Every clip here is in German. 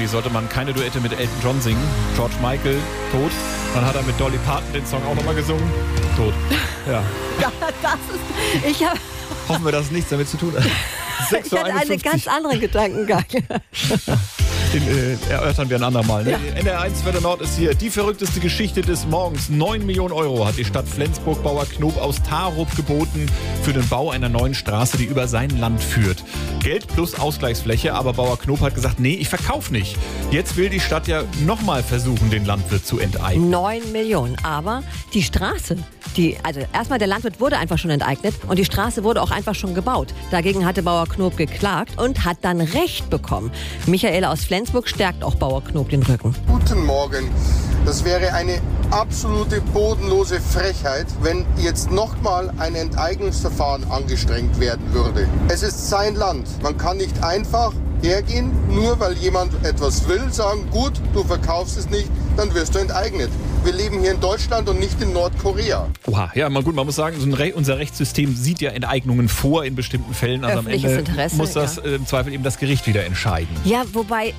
eigentlich sollte man keine Duette mit Elton John singen. George Michael, tot. Dann hat er mit Dolly Parton den Song auch nochmal gesungen. Tot. Ja. Hoffen wir, dass es nichts damit zu tun hat. Ich hatte einen ganz anderen Gedankengang. Den erörtern wir ein andermal. Ne? Ja. NDR1 Welle Nord ist hier. Die verrückteste Geschichte des Morgens. 9 Millionen Euro hat die Stadt Flensburg Bauer Knob aus Tarup geboten für den Bau einer neuen Straße, die über sein Land führt. Geld plus Ausgleichsfläche, aber Bauer Knob hat gesagt, nee, ich verkaufe nicht. Jetzt will die Stadt ja nochmal versuchen, den Landwirt zu enteignen. 9 Millionen, aber die Straße, also erstmal der Landwirt wurde einfach schon enteignet und die Straße wurde auch einfach schon gebaut. Dagegen hatte Bauer Knob geklagt und hat dann Recht bekommen. Michael aus Flensburg stärkt auch Bauer Knob den Rücken. Guten Morgen. Das wäre eine absolute bodenlose Frechheit, wenn jetzt nochmal ein Enteignungsverfahren angestrengt werden würde. Es ist sein Land. Man kann nicht einfach hergehen, nur weil jemand etwas will, sagen, gut, du verkaufst es nicht, dann wirst du enteignet. Wir leben hier in Deutschland und nicht in Nordkorea. Oha, ja, mal gut, man muss sagen, unser Rechtssystem sieht ja Enteignungen vor in bestimmten Fällen. Also am Ende Interesse, muss das im Zweifel eben das Gericht wieder entscheiden. Ja, wobei,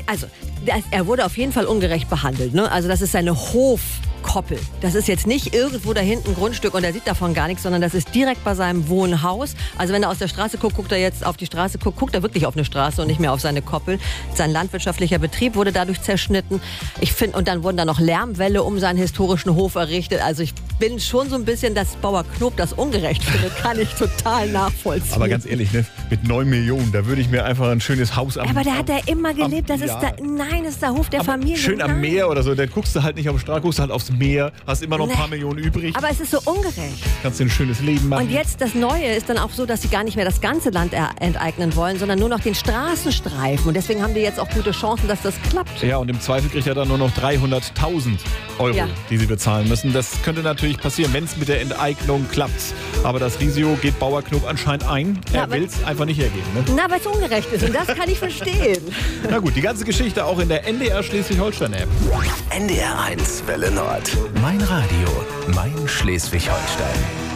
er wurde auf jeden Fall ungerecht behandelt. Ne? Also das ist seine Hofkoppel. Das ist jetzt nicht irgendwo da hinten ein Grundstück und er sieht davon gar nichts, sondern das ist direkt bei seinem Wohnhaus. Also wenn er aus der Straße guckt er jetzt auf die Straße, guckt er wirklich auf eine Straße und nicht mehr auf seine Koppel. Sein landwirtschaftlicher Betrieb wurde dadurch zerschnitten. Und dann wurden da noch Lärmwälle um seinen historischen Hof errichtet. Also ich bin schon so ein bisschen, dass Bauer Knob das ungerecht findet, kann ich total nachvollziehen. Aber ganz ehrlich, ne, mit 9 Millionen, da würde ich mir einfach ein schönes Haus aber da hat er immer gelebt. Das ist der Hof der Familie. Schön am Meer oder so, dann guckst du halt nicht auf die Straße, guckst halt aufs Meer, hast immer noch ein paar Millionen übrig. Aber es ist so ungerecht. Kannst dir ein schönes Leben machen. Und jetzt das Neue ist dann auch so, dass sie gar nicht mehr das ganze Land enteignen wollen, sondern nur noch den Straßenstreifen. Und deswegen haben die jetzt auch gute Chancen, dass das klappt. Ja, und im Zweifel kriegt er dann nur noch 300.000 Euro, die sie bezahlen müssen. Das könnte natürlich passieren, wenn es mit der Enteignung klappt. Aber das Risiko geht Bauer Knob anscheinend ein. Er will es einfach nicht hergeben. Ne? Na, weil es ungerecht ist. Und das kann ich verstehen. Na gut, die ganze Geschichte auch in der NDR Schleswig-Holstein-App. NDR1 Welle Nord. Mein Radio, mein Schleswig-Holstein.